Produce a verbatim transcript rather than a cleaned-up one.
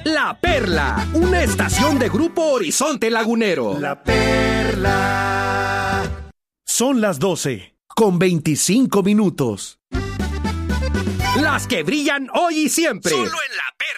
La Perla, una estación de Grupo Horizonte Lagunero. La Perla. Son las doce, con veinticinco minutos. Las que brillan hoy y siempre. Solo en La Perla.